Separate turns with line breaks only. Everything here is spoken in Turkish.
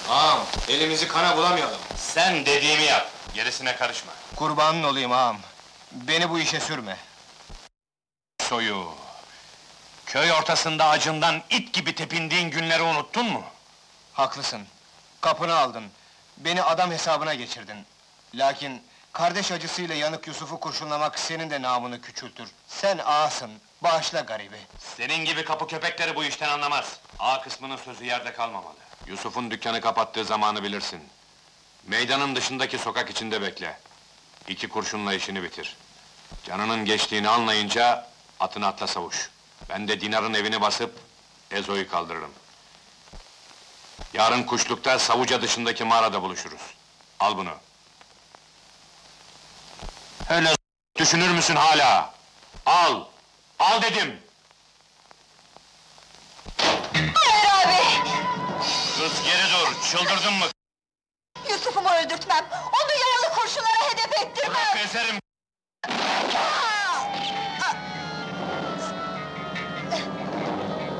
Ağam, elimizi kana bulamayalım.
Sen dediğimi yap, gerisine karışma.
Kurbanın olayım ağam. Beni bu işe sürme.
Soyu! Köy ortasında acından it gibi tepindiğin günleri unuttun mu?
Haklısın. Kapını aldın. Beni adam hesabına geçirdin. Lakin kardeş acısıyla yanık Yusuf'u kurşunlamak senin de namını küçültür. Sen ağasın, bağışla garibi.
Senin gibi kapı köpekleri bu işten anlamaz. A kısmının sözü yerde kalmamalı. Yusuf'un dükkanı kapattığı zamanı bilirsin. Meydanın dışındaki sokak içinde bekle. 2 kurşunla işini bitir. Canının geçtiğini anlayınca atını atla savuş. Ben de Dinar'ın evini basıp Ezo'yu kaldırırım. Yarın kuşlukta Savuca dışındaki mağarada buluşuruz. Al bunu. Öyle düşünür müsün hala? Al! Al dedim!
Hayır abi!
Kız geri dur, çıldırdın mı?
Yusuf'umu öldürtmem! Onu yaralı kurşunlara hedef ettirmem!
Bırak ezerim!